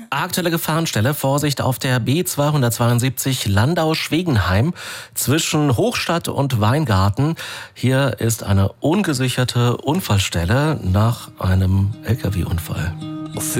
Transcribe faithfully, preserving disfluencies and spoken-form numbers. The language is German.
Aktuelle Gefahrenstelle, Vorsicht auf der B zweihundertzweiundsiebzig Landau-Schwegenheim zwischen Hochstadt und Weingarten. Hier ist eine ungesicherte Unfallstelle nach einem L K W-Unfall.